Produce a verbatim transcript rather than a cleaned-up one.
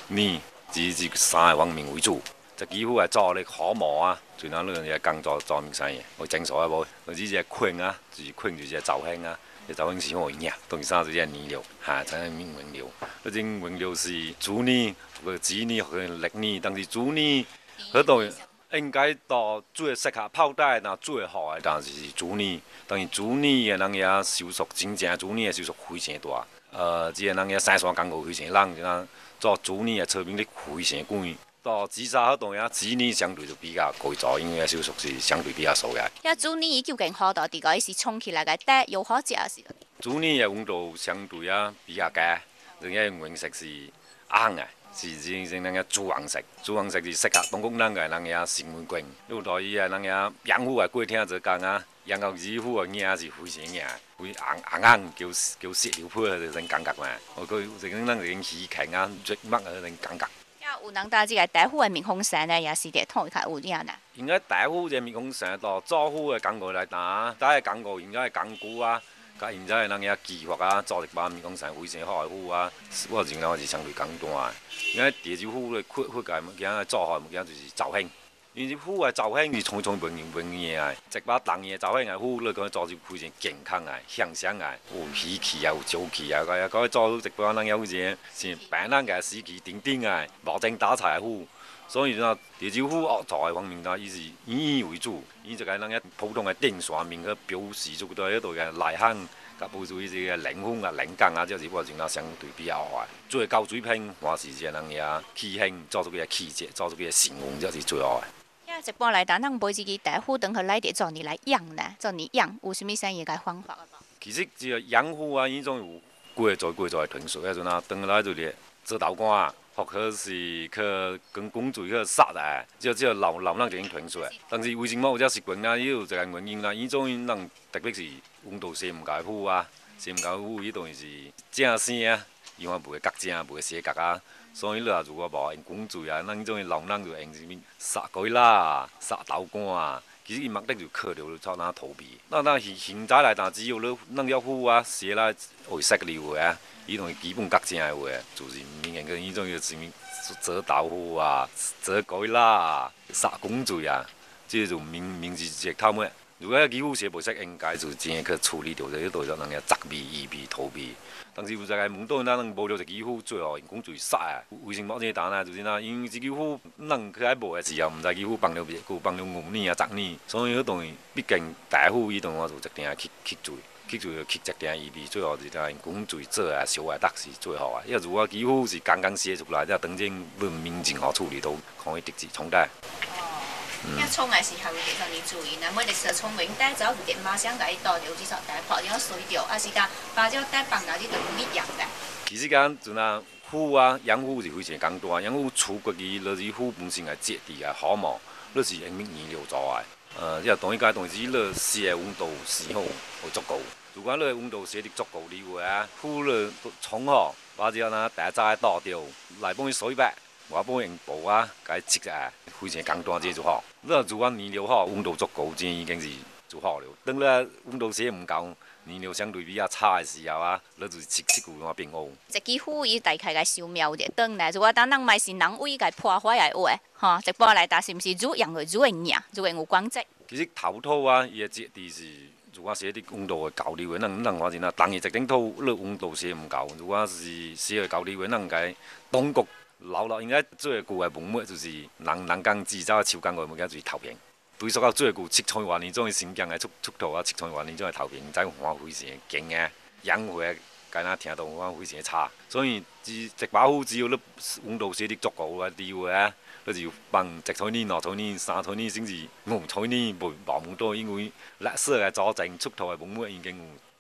呢以以三個方面為主。就幾乎係做你可磨啊，最緊呢樣嘢更做做明生嘢，我正所謂冇，我只隻菌啊，就是菌就是造香啊，啲造香是好嘢，當然三隻係泥料，嚇，真係面原料。嗰種原料是豬泥、個雞泥和力泥，但是豬泥嗰度應該到最適合泡帶，那最好嘅當然是豬泥，當然豬泥嘅人嘢收縮真正，豬泥嘅收縮非常大。呃，即係人嘢生山工具非常人，就嗱做豬泥嘅出面啲非常貴。到紫砂嗰度呀，紫泥相對就比較貴咗，因為收縮是相對比較少嘅。 一豬泥究竟好到啲個是沖起來嘅帶又好食是？ 豬泥嘅溫度相對啊比較高，人家顏色是紅嘅，是是是那個朱紅色，朱紅色是適合東北人嘅人家成分貴。有道伊啊，人家養虎嘅過聽就講啊，養到二虎嘅嘢是非常嘅，會紅紅紅叫叫石榴皮嗰種感覺嘛。我佢就講人哋喜慶啊，最乜嗰種感覺。 有人打這個大虎嘅蜜蜂山呢，也是啲同一個有啲啊。 應該大虎嘅蜜蜂山到早虎嘅港股來打，打嘅港股應該係港股啊，甲現在人家計劃啊，做一把蜜蜂山非常好嘅虎啊，我認為是相對簡單嘅。因為地主虎嘅缺缺嘅物件做好物件就是造型，因為虎嘅造型是從從本本嘢啊，一把當嘢造型嘅虎，你講做就非常健康啊，向上啊，有喜氣啊，有朝氣啊，個個做一把人有好似是扮人嘅士氣鼎鼎啊，無精打采嘅虎。所以呢，地主虎惡做嘅方面呢，伊是以伊為主，伊就係人家普通嘅電線面去表示出到喺度嘅內涵，甲不注意啲嘅靈風啊、靈感啊，就是我認為相對比較好啊。最高水平，還是隻人嘅氣性，做出佢嘅氣節，做出佢嘅形容，就是最好嘅。 呀，一般來講，咱買一支大虎，等佢來啲做你來養呢，做你養有啥物生意嘅方法啊？ 其實只個養虎啊，呢種有貴做貴做嘅傳說，迄陣啊，等來就嚟做豆乾啊。或者是去跟公主去殺啊，即即老老人就已經傳出來。但是為什麼有這習慣呢？伊有一個原因啦。伊種人特別是溫度射唔夠虎啊，射唔夠虎，伊當然是正生啊，因為袂角正，袂寫角啊。所以你話如果無用公主啊，咱種老人就用什麼殺鬼啦、殺豆乾啊。其實伊目的就考慮做哪逃避。那那現現在來講，只要你弄了虎啊，寫啦會識了啊。伊種基本角正嘅話，就是明顯個伊種叫什麼折豆腐啊、折鬼啦、殺公主啊，即種名名字直頭咩？如果幾乎寫不識，應該就真係去處理掉咗，呢度就能夠責備、疑避、逃避。但是有一個問題，咱能無了就幾乎最後用公主殺啊！為什麼這單啊？就是呐，因為幾乎咱去喺無嘅時候，唔知幾乎放了別個放了五年啊、十年，所以嗰東西畢竟大虎伊同我就一定要去去注意。去就去一定依備，最後就係公罪做啊、小啊，得是最好啊。因為如果幾乎是剛剛寫出來，即等陣論民警好處理都可以直接沖帶。 哦，一沖嘅時候要特別注意，嗱，每日時候沖完帶走唔得，馬上解倒掉至少帶泡咗水掉，還是但把咗帶放到啲度搣入嘅。 其實講就嗱虎啊，養虎是非常簡單，養虎除過佢，攞啲虎本身係質地係好毛，攞是用咩原料做嘅？呃，即係同一個東西，你射嘅溫度時候會足夠。如果你溫度射得足夠的話，虎你沖好，或者呢第一隻倒掉，來幫佢水白，或幫佢用布啊，解切啊，非常簡單，這就好。你如果燃料好，溫度足夠，這已經是就好了。等你溫度射唔夠，燃料相對比較差嘅時候啊，你就切切佢話變好。 一支虎伊大概個壽命就長咧，如果當人買是人為個破壞來話，哈，一般來講是毋是煮養佢煮會硬，煮會有光澤。其實頭套啊，伊個質地是，如果寫啲溫度嘅夠啲話，咱咱話先啦，當然一頂套你溫度寫唔夠，如果是寫個夠啲話，咱個當局老了應該最久嘅文物就是人人工製造嘅手工嘅物件就是頭片。對所有最久七千多年種嘅新疆嘅出出土啊，七千多年種嘅頭片，真看非常勁嘅，養活嘅間仔聽到看非常差。所以一一把虎只要你溫度寫得足夠嘅地話，你就放一千年、兩千年、三千年，甚至五千年，無無咁多，因為歷史嘅佐證出土嘅文物已經有